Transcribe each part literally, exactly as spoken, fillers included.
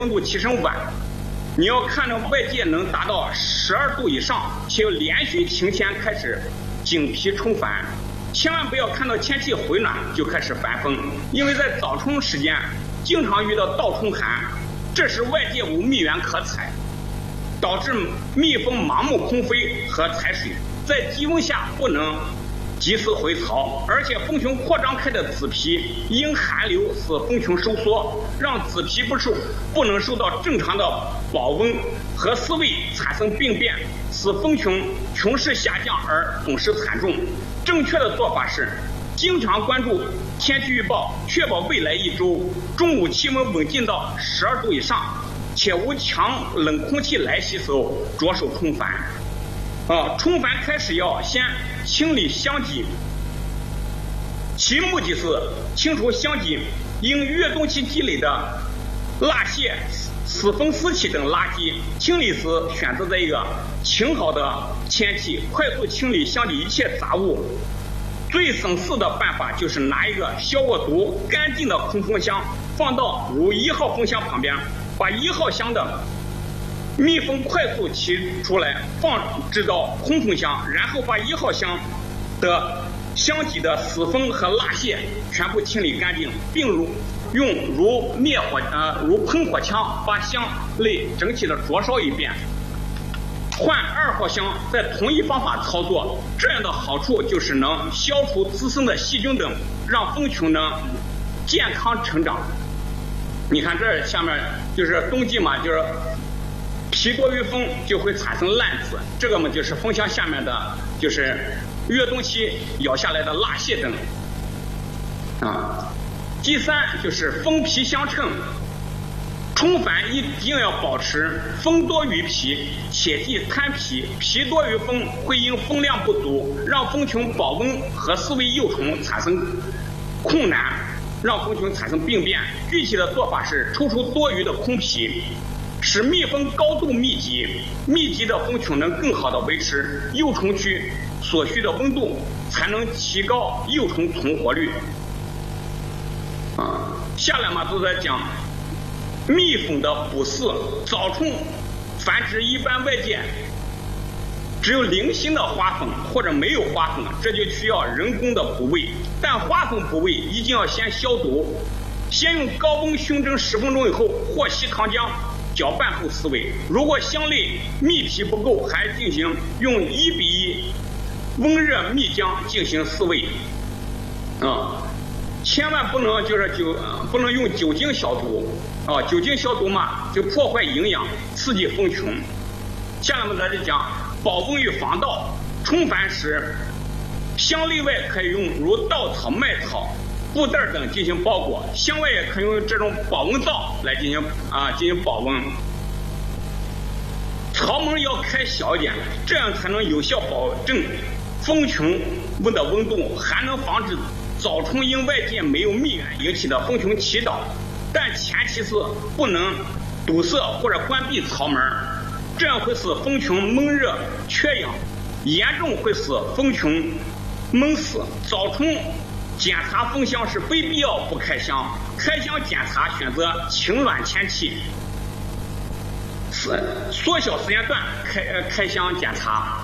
温度提升晚，你要看着外界能达到十二度以上，且连续晴天开始景皮冲繁，千万不要看到天气回暖就开始繁风，因为在早春时间经常遇到倒春寒，这时外界无蜜源可采，导致蜜蜂盲目空飞和采水，在低温下不能及时回巢，而且蜂群扩张开的子皮因寒流使蜂群收缩，让子皮不受不能受到正常的保温和饲喂，产生病变，使蜂群群势下降而损失惨重。正确的做法是经常关注天气预报，确保未来一周中午气温稳定到十二度以上，且无强冷空气来袭时候着手冲繁。啊，冲繁开始要先清理箱脊，其目的是清除箱脊因越冬期积累的蜡屑、死蜂尸体等垃圾。清理时选择在一个晴好的天气，快速清理箱脊一切杂物。最省事的办法就是拿一个消过毒、干净的空蜂箱放到如一号蜂箱旁边，把一号箱的蜜蜂快速提出来，放置到空蜂箱，然后把一号箱的箱底的死蜂和蜡屑全部清理干净，并如用如灭火呃如喷火枪把箱内整体的灼烧一遍。换二号箱，在同一方法操作，这样的好处就是能消除滋生的细菌等，让蜂群能健康成长。你看这下面就是冬季嘛，就是皮多于蜂就会产生烂子，这个嘛就是蜂箱下面的就是越冬期咬下来的蜡屑等啊。第三就是蜂皮相称，冲繁一定要保持蜂多于皮，切忌贪皮，皮多于蜂会因蜂量不足让蜂群保温和饲喂幼虫产生困难，让蜂群产生病变。具体的做法是抽出多余的空皮，使蜜蜂高度密集，密集的蜂群能更好的维持幼虫区所需的温度，才能提高幼虫存活率。啊，下来嘛都在讲蜜蜂的捕饲。早春繁殖一般外界只有零星的花粉或者没有花粉，这就需要人工的捕喂，但花粉捕喂一定要先消毒，先用高温熏蒸十分钟以后和稀糖浆搅拌后饲喂。如果箱内蜜皮不够，还进行用一比一温热蜜浆进行饲喂。啊，千万不能就是酒不能用酒精消毒啊，酒精消毒嘛就破坏营养，刺激蜂群。下面咱就讲保温与防盗。冲繁时，箱内外可以用如稻草、麦草、布袋等进行包裹，箱外也可以用这种保温罩来进行啊进行保温。巢门要开小一点，这样才能有效保证蜂群的温度，还能防止早春因外界没有蜜源引起的蜂群祈祷。但前提是不能堵塞或者关闭巢门，这样会使蜂群闷热缺氧，严重会使蜂群闷死。早春检查蜂箱是非必要不开箱，开箱检查选择晴暖天气，缩小时间段开呃开箱检查。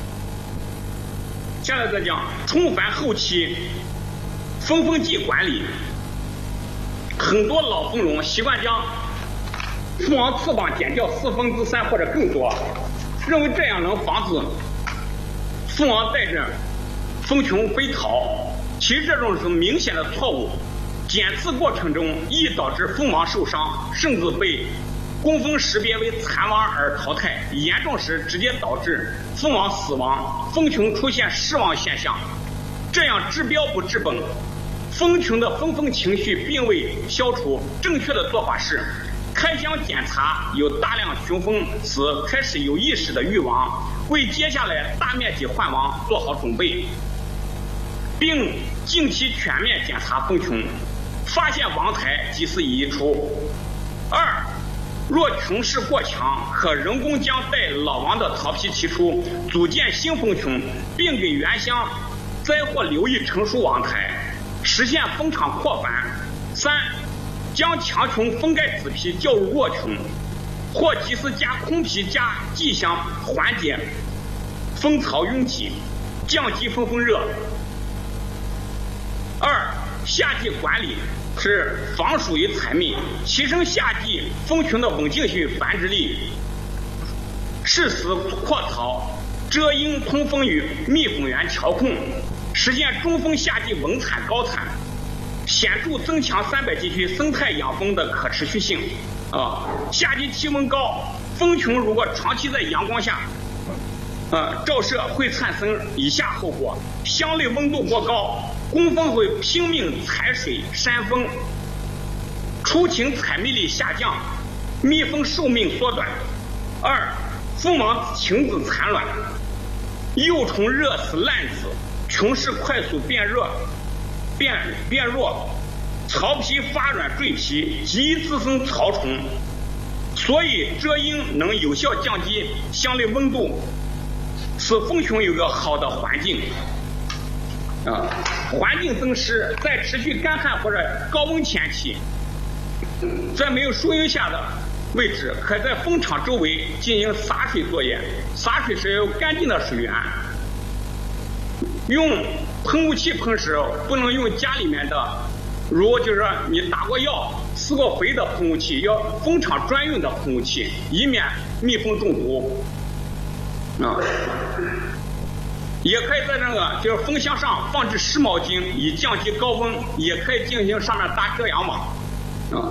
下来再讲冲繁后期蜂蜂季管理。很多老蜂农习惯将蜂王翅膀剪掉四分之三或者更多，认为这样能防止蜂王带着蜂群飞逃，其实这种是明显的错误。检刺过程中易导致蜂王受伤，甚至被工蜂识别为残王而淘汰，严重时直接导致蜂王死亡，蜂群出现失亡现象。这样治标不治本，蜂群的疯疯情绪并未消除。正确的做法是开箱检查有大量雄蜂时开始有意识的育王，为接下来大面积换王做好准备，并定期全面检查蜂群，发现王台及时移出。二，若群势过强，可人工将带老王的巢皮提出，组建新蜂群，并给原箱栽或留意成熟王台，实现蜂场扩繁。三， 将强穹封盖子皮较入弱穹，或即是加空皮加剂相缓解风草拥挤，降低风风热。二、夏季管理是防暑于采蜜，提升夏季蜂群的稳定性与繁殖力，适时扩草，遮阴通风与蜜蜂源调控，实现中风夏季稳产高产，显著增强三百地区生态养蜂的可持续性。啊，夏季气温高，蜂群如果长期在阳光下，呃，照射会产生以下后果：箱内温度过高，工蜂会拼命采水扇风，出勤采蜜力下降，蜜蜂寿命缩短。二、蜂王禽子产卵，幼虫热死烂子，群势快速变热、变变弱，巢皮发软坠皮，极易滋生巢虫。所以遮阴能有效降低箱内温度，使蜂群有个好的环境。啊，环境增湿，在持续干旱或者高温天气，在没有树荫下的位置，可在蜂场周围进行洒水作业。洒水时有干净的水源。用喷雾器喷时，不能用家里面的，如就是说你打过药、施过肥的喷雾器，要蜂场专用的喷雾器，以免蜜蜂中毒。啊。也可以在这个就是蜂箱上放置湿毛巾，以降低高温，也可以进行上面搭遮阳网。啊。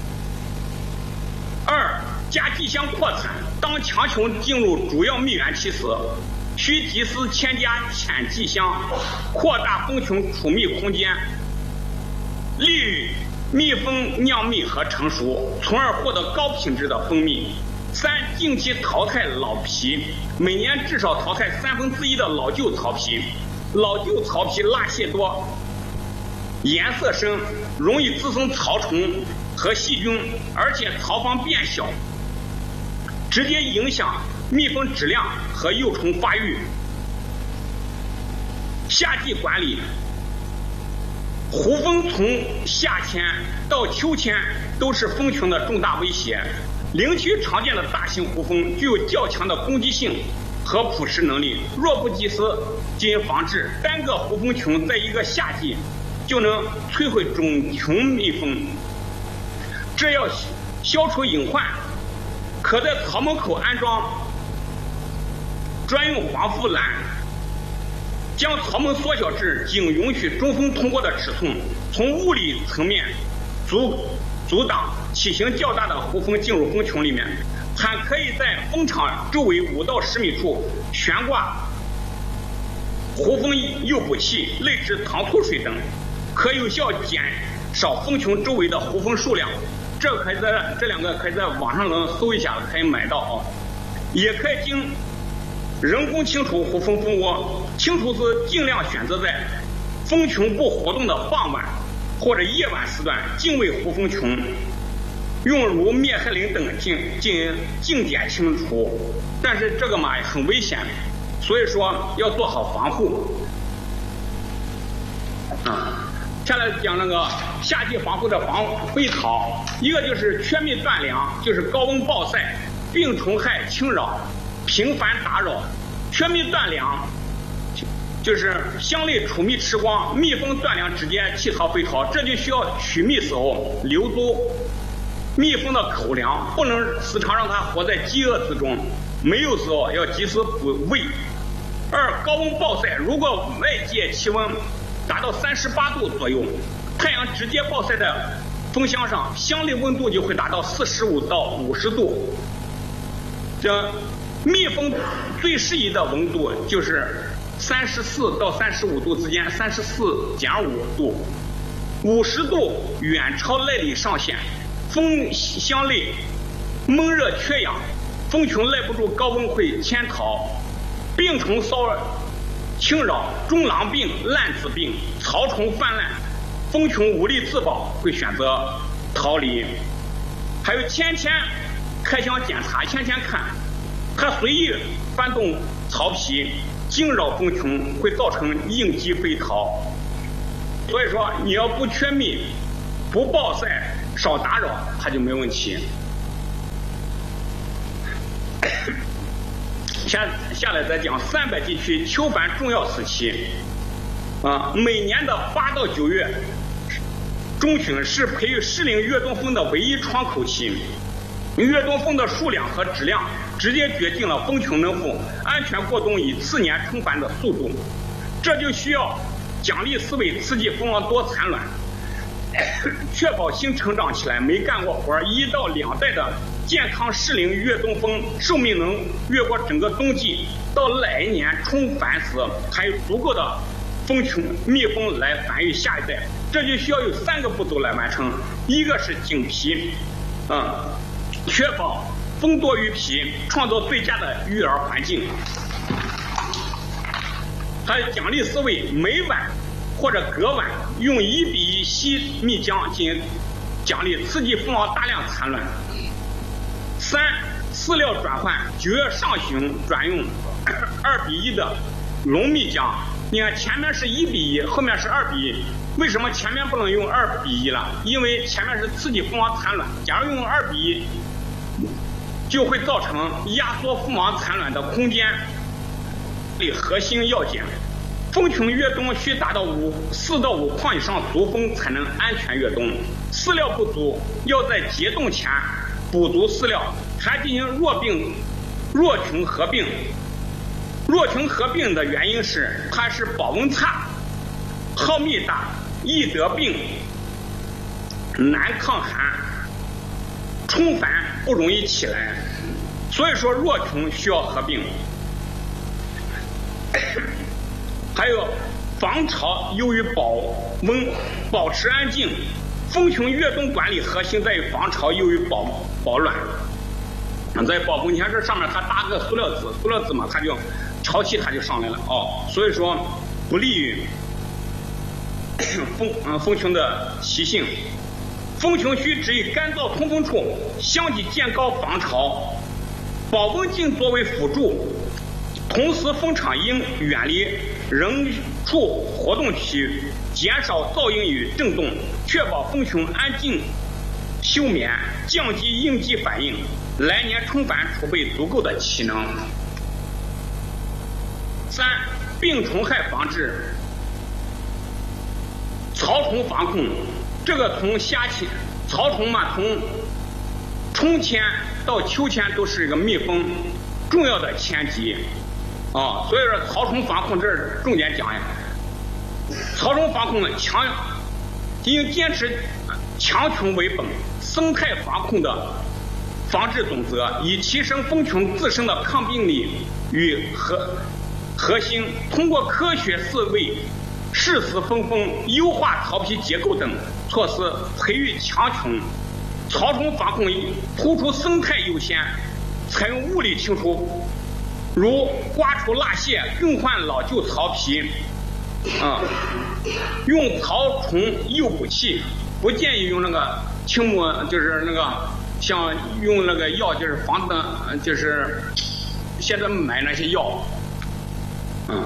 二、加剂箱扩产，当强穹进入主要蜜源期时，需及时添加浅剂箱，扩大蜂群储蜜空间，利于蜜蜂酿蜜和成熟，从而获得高品质的蜂蜜。三、定期淘汰老皮，每年至少淘汰三分之一的老旧草皮。老旧草皮蜡屑多，颜色深，容易滋生草虫和细菌，而且巢房变小，直接影响蜜蜂质量和幼虫发育。夏季管理，胡蜂从夏天到秋天都是蜂群的重大威胁。林区常见的大型胡蜂具有较强的攻击性和捕食能力，若不及时进行防治，单个胡蜂群在一个夏季就能摧毁整群蜜蜂。这要消除隐患，可在巢门口安装专用防腐栏，将巢门缩小至仅允许中蜂通过的尺寸，从物理层面阻阻挡体型较大的胡蜂进入蜂群里面，还可以在蜂场周围五到十米处悬挂胡蜂诱捕器、类似糖醋水等，可有效减少蜂群周围的胡蜂数量。这可以在这两个可以在网上能搜一下，可以买到啊。也可以经人工清除胡蜂蜂窝，清除时尽量选择在蜂群不活动的傍晚或者夜晚时段，敬畏胡蜂群，用如灭害灵等进进行静点清除。但是这个嘛很危险，所以说要做好防护。啊，下来讲那个夏季防护的防飞草，一个就是缺蜜断粮，就是高温暴晒、病虫害侵扰、频繁打扰。缺蜜断粮就是箱内储蜜吃光，蜜蜂断粮直接弃巢飞逃，这就需要取蜜时候留足蜜蜂的口粮，不能时常让它活在饥饿之中，没有时候要及时补喂。二、高温暴晒，如果外界气温达到三十八度左右，太阳直接暴晒在蜂箱上，箱内温度就会达到四十五到五十度。这蜜蜂最适宜的温度就是三十四到三十五度之间，三十四点五度，五十度远超耐力上限。蜂箱内闷热缺氧，蜂群耐不住高温会迁逃，病虫骚扰侵扰，中狼病、烂子病、巢虫泛滥，蜂群无力自保，会选择逃离。还有天天开箱检查，天天看，它随意翻动巢皮，惊扰蜂群，会造成应激飞逃。所以说，你要不缺蜜、不暴晒、 少打扰，它就没问题。下下来再讲三百地区秋繁重要时期。啊，每年的八到九月中旬是培育适龄越冬蜂的唯一窗口期。越冬蜂的数量和质量直接决定了蜂群能否安全过冬与次年重繁的速度。这就需要奖励思维，刺激蜂王多产卵，确保新成长起来没干过活一到两代的健康适龄越冬蜂寿命能越过整个冬季，到来年重繁时还有足够的蜂群蜜蜂来繁育下一代。这就需要有三个步骤来完成，一个是紧皮，嗯，确保蜂多于皮，创造最佳的育儿环境。还有奖励思维，每晚或者隔晚用一比一稀蜜浆进行奖励，刺激蜂王大量产卵。三、饲料转换，九月上旬转用二比一的浓蜜浆。你看前面是一比一，后面是二比一，为什么前面不能用二比一了？因为前面是刺激蜂王产卵，假如用二比一，就会造成压缩蜂王产卵的空间。核心要件，蜂群越冬需达到五四到五框以上足蜂才能安全越冬。饲料不足，要在结冻前补足饲料，还进行弱病弱群合并。弱群合并的原因是它是保温差，耗蜜大，易得病，难抗寒，冲繁不容易起来，所以说弱群需要合并。还有防潮优于保温，保持安静。蜂群越冬管理核心在于防潮优于保保卵。在保温，你看这上面它搭个塑料纸，塑料纸嘛，它就潮气它就上来了哦，所以说不利于蜂嗯蜂群的习性。蜂群需置于干燥通风处，相继渐高防潮，保温镜作为辅助。同时，蜂场应远离人畜活动区域，减少噪音与震动，确保蜂群安静休眠，降低应激反应，来年重繁储备足够的气能。三、病虫害防治，草虫防控。这个从夏天草虫嘛，从春天到秋天都是一个蜜蜂重要的天敌。啊，所以说草虫防控这是重点讲呀。草虫防控呢，强应坚持强群为本，生态防控的防治总则，以提升蜂群自身的抗病力与核核心，通过科学思维、适时分蜂、优化巢皮结构等措施，培育强群。草虫防控突出生态优先，采用物理清除。如刮除蜡屑，更换老旧巢皮，啊、嗯，用草虫诱捕器，不建议用那个青木，就是那个像用那个药，就是防的，就是现在买那些药，嗯，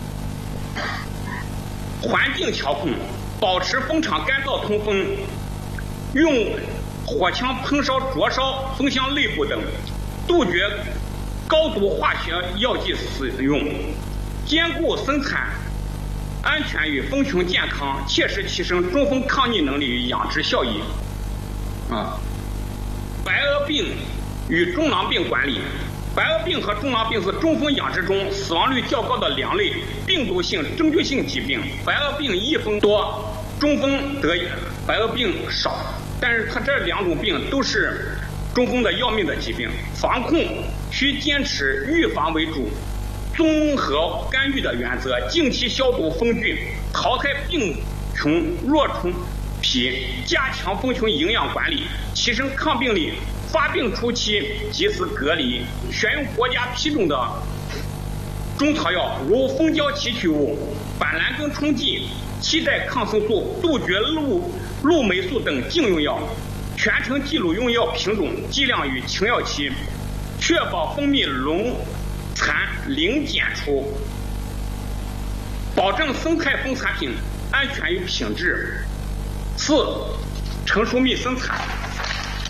环境调控，保持蜂场干燥通风，用火枪喷烧、灼烧蜂箱内部等，杜绝高毒化学药剂使用，兼顾生产安全与蜂群健康，切实提升中蜂抗逆能力与养殖效益。啊，白蛾病与中囊病管理。白蛾病和中囊病是中蜂养殖中死亡率较高的两类病毒性真菌性疾病。白蛾病益蜂多，中蜂得白蛾病少，但是它这两种病都是中蜂的要命的疾病。防控需坚持预防为主，综合干预的原则，定期消毒蜂菌，淘汰病群弱虫皮，加强蜂群营养管理，提升抗病力。发病初期及时隔离，选用国家批准的中草药，如蜂胶提取物、板蓝根冲剂、期待抗生素、杜绝氯氯霉素等禁用药，全程记录用药品种、剂量与停药期，确保蜂蜜笼蚕零检出，保证生态蜂产品安全与品质。四、 成熟蜜生产。